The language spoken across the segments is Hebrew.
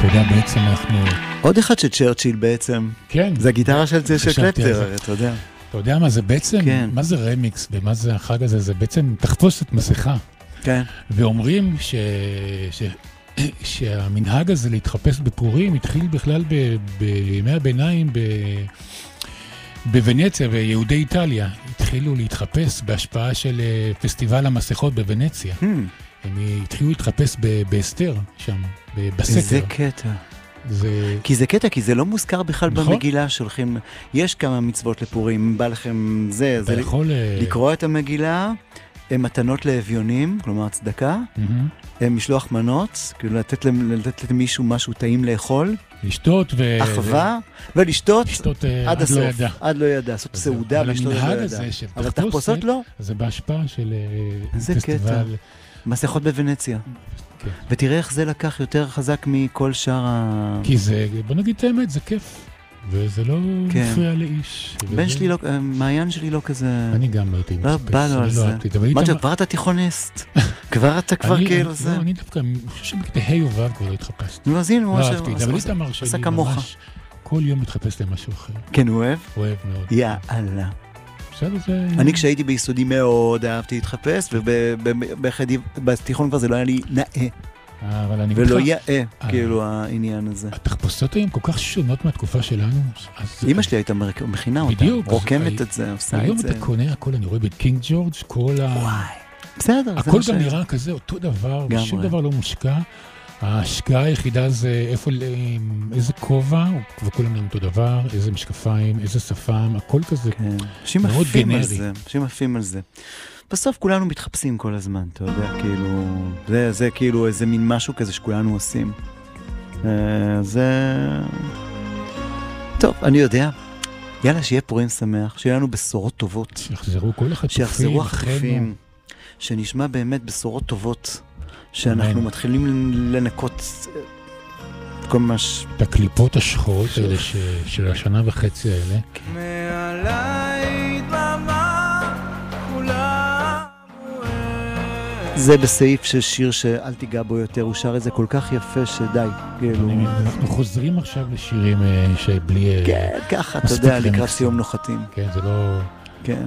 אתה יודע, בעצם אנחנו... עוד אחד של צ'רצ'יל בעצם. כן. זה הגיטרה של קלפטר, אתה יודע. אתה יודע מה זה בעצם? כן. מה זה רמיקס ומה זה החג הזה? זה בעצם תחפושת מסכה. כן. ואומרים שהמנהג הזה להתחפש בפורים התחיל בכלל בימי הביניים בוונציה, ויהודי איטליה התחילו להתחפש בהשפעה של פסטיבל המסכות בוונציה. הם התחילו להתחפש באסתר שם, בסתר. זה קטע. כי זה קטע, כי זה לא מוזכר בכלל במגילה שהולכים, יש כמה מצוות לפורים, בא לכם זה לקרוא את המגילה, מתנות לאביונים, כלומר צדקה, משלוח מנות, כאילו לתת למישהו משהו טעים לאכול, לשתות אחווה, ולשתות עד הסוף, עד לא ידע, לעשות סעודה ולשתות עד לא ידע. אבל תחפושות לא. זה בהשפעה של זה קטע. מסכות בוונציה. ותראה איך זה לקח יותר חזק מכל שאר כי זה, בוא נגיד את האמת, זה כיף. וזה לא מפריע לאיש. בן שלי לא, מעיין שלי לא כזה... אני גם הייתי לא בא לו על זה. מה אתה, כבר אתה תיכוניסט? כבר אתה כאילו זה? לא, אני דווקא, אני חושב שבכדי היי ובב כבר לא התחפשתי. נו, אז הנה, לא אהבתי, אבל איתמר שלי ממש כל יום מתחפש למשהו אחר. כן, הוא אוהב? הוא אוהב מאוד. יאללה. בסדר, זה... אני כשהייתי ביסודי מאוד אהבתי להתחפש, ובתיכון כבר זה לא היה לי נאה. ולא יאה, כאילו העניין הזה. התחפושות היום כל כך שונות מהתקופה שלנו. אמא שלי הייתה מכינה אותה, רוקמת את זה, עושה את זה. היום אתה קונה הכל, אני רואה בקינג ג'ורג' כל ה... וואי, בסדר. הכל גם נראה כזה, אותו דבר, שום דבר לא מושקע. ההשקעה היחידה זה איזה כובע, וכולם נראים אותו דבר, איזה משקפיים, איזה שפם, הכל כזה מאוד גנרי. אנשים עפים על זה. בסוף כולנו מתחפשים כל הזמן, אתה יודע, כאילו, זה כאילו איזה מין משהו כזה שכולנו עושים. זה... טוב, אני יודע. יאללה, שיהיה פורים שמח, שיהיה לנו בשורות טובות. שיחזרו כל החטופים. שיחזרו החטופים. שנשמע באמת בשורות טובות. שאנחנו מתחילים לנקות כל ממש... את הקליפות השחורות האלה של השנה וחצי האלה. מעלי דממה כולה מוארת. זה בסעיף של שיר שאל תיגע בו יותר, הוא שר את זה כל כך יפה שדי. אנחנו חוזרים עכשיו לשירים שבלי... כן, ככה, אתה יודע, לקראת סיום נוחתים. כן, זה לא... כן.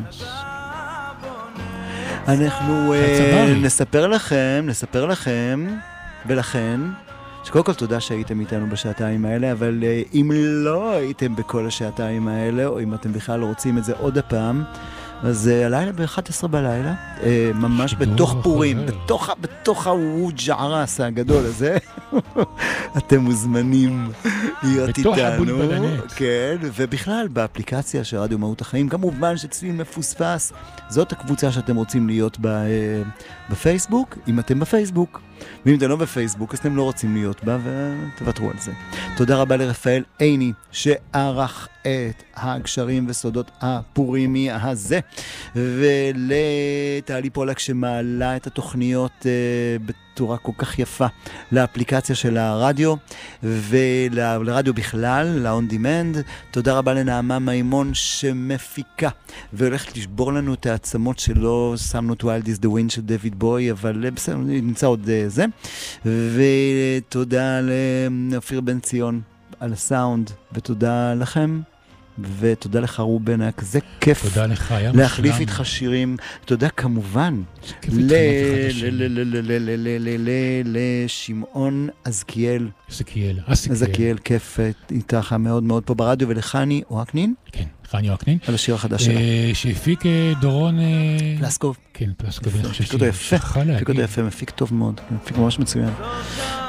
אנחנו נספר לכם ולכן, שקודם כל תודה שהייתם איתנו בשעתיים האלה, אבל אם לא הייתם בכל השעתיים האלה, או אם אתם בכלל לא רוצים את זה עוד הפעם, אז הלילה ב-11 בלילה, ממש בתוך פורים, בתוך הווג'ערס הגדול הזה, אתם מוזמנים להיות איתנו. בתוך הבולבלנט. כן, ובכלל באפליקציה של רדיו מהות החיים, כמובן שצליל מפוספס, זאת הקבוצה שאתם רוצים להיות בפייסבוק, אם אתם בפייסבוק. ואם אתם לא בפייסבוק, אז אתם לא רוצים להיות בה, ותוותרו על זה. תודה רבה לרפאל עיני, שערך את הגשרים וסודות הפורימי הזה, ולטלי פולק שמעלה את התוכניות בצורה כל כך יפה לאפליקציה של הרדיו, ולרדיו בכלל, ל-on demand. תודה רבה לנעמה מימון שמפיקה, והולכת לשבור לנו את העצמות שלו, שמנו את Wild is the Wind של דויד בוי, אבל בסדר, נמצא עוד זה. ותודה לאופיר בן ציון על הסאונד, ותודה לכם, ותודה לך רובן, היה כזה כיף להחליף איתך שירים. תודה כמובן לשמעון אזקיאל, כיף איתך מאוד מאוד פה ברדיו, ולחני אוהקנין, כן, חני אוהקנין, על השיר החדש שלה, שהפיק דורון פלסקוב. כן, פלסקוב, מפיק אותו יפה, מפיק טוב מאוד, מפיק ממש מצוין.